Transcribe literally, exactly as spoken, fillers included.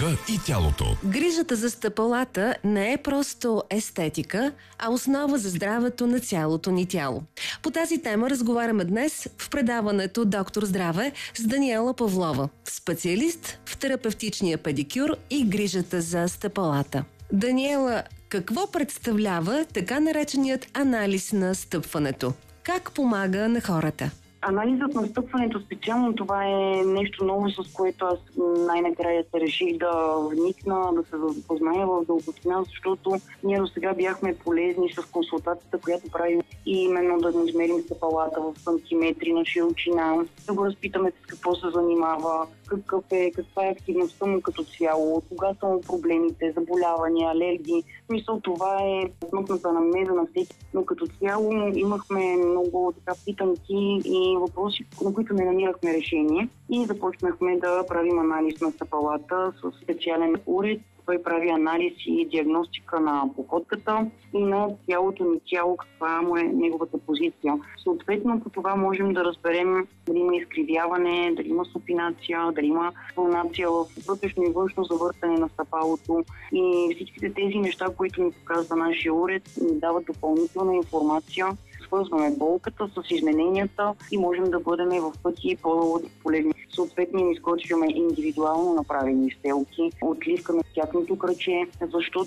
духа и тялото. Грижата за стъпалата не е просто естетика, а основа за здравето на цялото ни тяло. По тази тема разговаряме днес в предаването Доктор Здраве с Даниела Павлова, специалист в терапевтичния педикюр и грижата за стъпалата. Даниела, какво представлява така нареченият анализ на стъпването? Как помага на хората? Анализът на стъпването специално, това е нещо ново, с което аз най-накрая се реших да вникна, да се запозная в дълбочина, защото ние до сега бяхме полезни с консултацията, която правим, и именно да не измерим стъпалата в сантиметри на широчина, да го разпитаме с какво се занимава, какъв е, каква е активността му като цяло, кога са му проблемите, заболявания, алергии. Мисъл, това е смътната анамнеза на всеки, но като цяло имахме много така питанки и въпроси, на които не намирахме решение, и започнахме да правим анализ на стъпалата с специален уред. Той прави анализ и диагностика на походката и на цялото ни тяло, каква му е неговата позиция. Съответно, по това можем да разберем дали има изкривяване, дали има супинация, дали има фунация в вътрешно и външно завъртане на стъпалото, и всичките тези неща, които ни показва нашия уред, ни дават допълнителна информация. Свързваме болката с измененията и можем да бъдем в пъти по-полезни. Съответно им изготвяме индивидуално направени изделки, отливка на тяхното кръче, защото